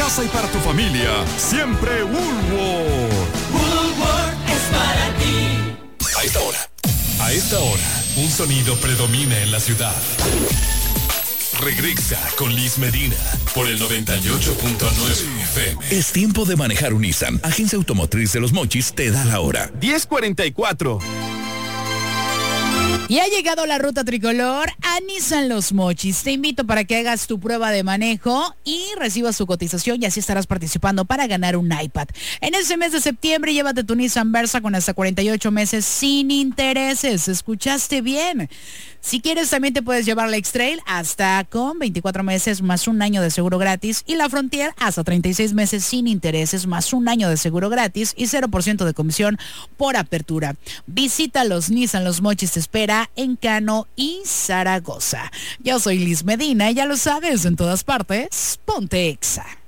casa y para tu familia, siempre Woolworth. Woolworth es para ti. A esta hora, un sonido predomina en la ciudad. Regresa con Liz Medina por el 98.9 FM. Es tiempo de manejar un Nissan. Agencia Automotriz de Los Mochis te da la hora. 10:44. Y ha llegado la ruta tricolor a Nissan Los Mochis. Te invito para que hagas tu prueba de manejo y recibas tu cotización y así estarás participando para ganar un iPad. En este mes de septiembre llévate tu Nissan Versa con hasta 48 meses sin intereses. ¿Escuchaste bien? Si quieres también te puedes llevar la X-Trail hasta con 24 meses más un año de seguro gratis y la Frontier hasta 36 meses sin intereses más un año de seguro gratis y 0% de comisión por apertura. Visita los Nissan Los Mochis, te espera en Cano y Zaragoza. Yo soy Liz Medina, ya lo sabes, en todas partes, ponte Exa.